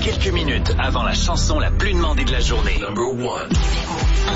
quelques minutes avant la chanson la plus demandée de la journée. Numéro 1.